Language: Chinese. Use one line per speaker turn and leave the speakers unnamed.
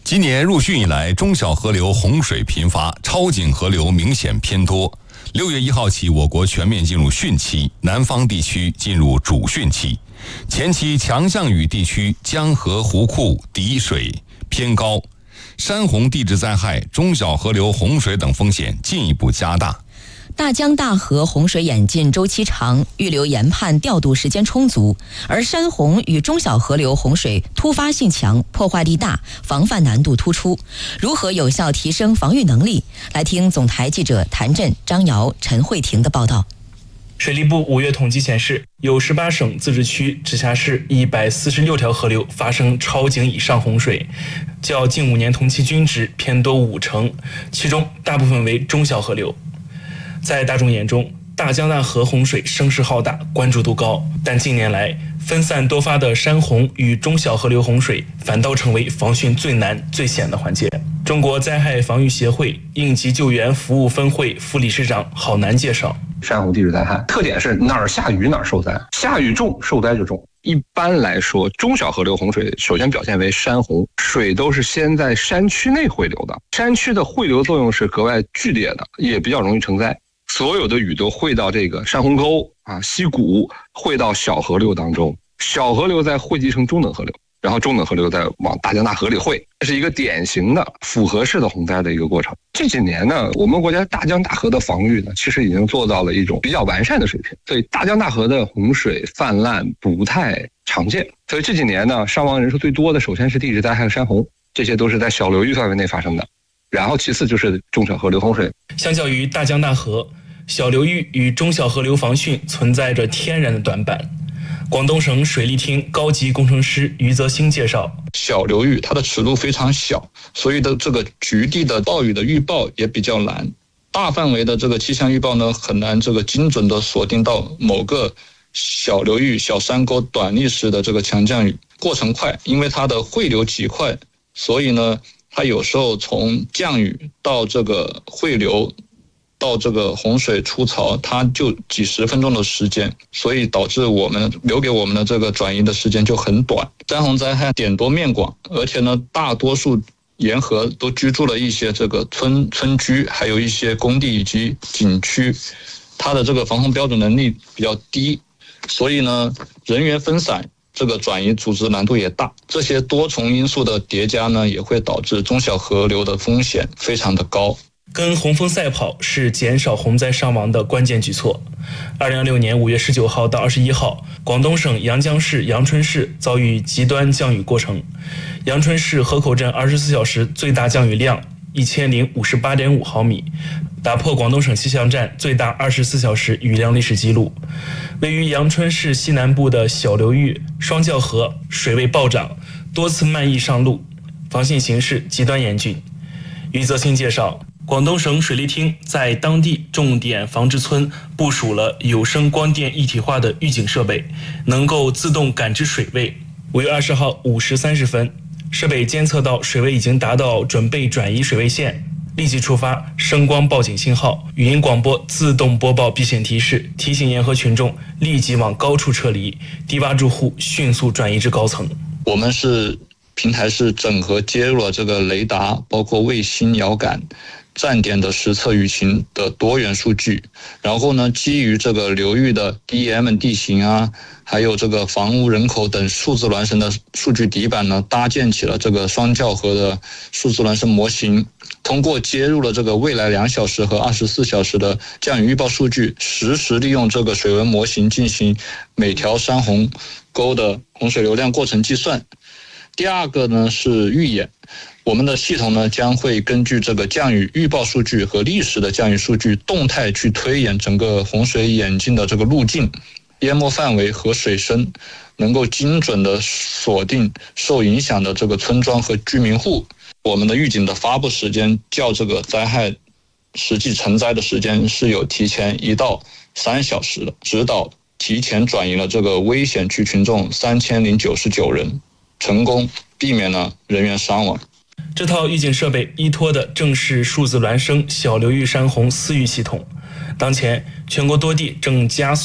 今年入汛以来，中小河流洪水频发，超警河流明显偏多。6月1号起，我国全面进入汛期，南方地区进入主汛期。前期强降雨地区江河湖库底水偏高，山洪地质灾害、中小河流洪水等风险进一步加大。
大江大河洪水演进周期长，预留研判调度时间充足，而山洪与中小河流洪水突发性强，破坏力大，防范难度突出。如何有效提升防御能力？来听总台记者谭震、张瑶、陈慧婷的报道。
水利部5月统计显示，有18省、自治区、直辖市146条河流发生超警以上洪水，较近5年同期均值偏多50%，其中大部分为中小河流。在大众眼中，大江大河洪水声势浩大，关注度高，但近年来分散多发的山洪与中小河流洪水反倒成为防汛最难最险的环节。中国灾害防御协会应急救援服务分会副理事长郝楠介绍，
山洪地质灾害特点是哪儿下雨哪儿受灾，下雨重受灾就重。一般来说，中小河流洪水首先表现为山洪，水都是先在山区内汇流的，山区的汇流作用是格外剧烈的，也比较容易成灾。所有的雨都汇到这个山洪沟溪谷，汇到小河流当中，小河流再汇集成中等河流，然后中等河流再往大江大河里汇，这是一个典型的复合式的洪灾的一个过程。这几年呢，我们国家大江大河的防御呢，其实已经做到了一种比较完善的水平，所以大江大河的洪水泛滥不太常见。所以这几年呢，伤亡人数最多的首先是地质灾害和山洪，这些都是在小流域范围内发生的，然后其次就是中小河流洪水。
相较于大江大河，小流域与中小河流防汛存在着天然的短板。广东省水利厅高级工程师余泽兴介绍，
小流域它的尺度非常小，所以的这个局地的暴雨的预报也比较难，大范围的这个气象预报呢，很难这个精准的锁定到某个小流域、小山沟短历时的这个强降雨。过程快，因为它的汇流极快，所以呢，它有时候从降雨到这个汇流到这个洪水出槽，它就几十分钟的时间，所以导致我们留给我们的这个转移的时间就很短。山洪灾害点多面广，而且呢，大多数沿河都居住了一些这个村居，还有一些工地以及景区，它的这个防洪标准能力比较低，所以呢，人员分散，这个转移组织难度也大。这些多重因素的叠加呢，也会导致中小河流的风险非常的高。
跟洪峰赛跑是减少洪灾伤亡的关键举措。2026年5月19号到21号，广东省阳江市阳春市遭遇极端降雨过程。阳春市河口镇24小时最大降雨量1058.5毫米，打破广东省气象站最大24小时雨量历史记录。位于阳春市西南部的小流域双教河水位暴涨，多次漫溢上路，防汛形势极端严峻。余泽兴介绍，广东省水利厅在当地重点防治村部署了有声光电一体化的预警设备，能够自动感知水位。5月20号5时30分，设备监测到水位已经达到准备转移水位线，立即触发声光报警信号，语音广播自动播报避险提示，提醒沿河群众立即往高处撤离，低洼住户迅速转移至高层。
我们平台是整合接入了这个雷达，包括卫星遥感站点的实测雨情的多元数据，然后呢，基于这个流域的 DEM 地形还有这个房屋人口等数字孪生的数据底板呢，搭建起了这个双教河的数字孪生模型。通过接入了这个未来2小时和24小时的降雨预报数据，实时利用这个水文模型进行每条山洪沟的洪水流量过程计算。第二个呢是预演，我们的系统呢将会根据这个降雨预报数据和历史的降雨数据动态去推演整个洪水演进的这个路径、淹没范围和水深，能够精准的锁定受影响的这个村庄和居民户。我们的预警的发布时间较这个灾害实际成灾的时间是有提前1到3小时的，指导提前转移了这个危险区群众3099人，成功避免了人员伤亡。
这套预警设备依托的正是数字孪生小流域山洪私域系统。当前全国多地正加速